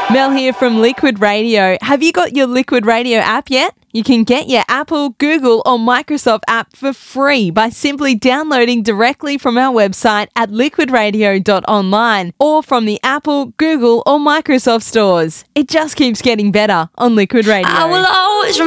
Mel here from Liquid Radio. Have you got your Liquid Radio app yet? You can get your Apple, Google or Microsoft app for free by simply downloading directly from our website at liquidradio.online or from the Apple, Google or Microsoft stores. It just keeps getting better on Liquid Radio. I will always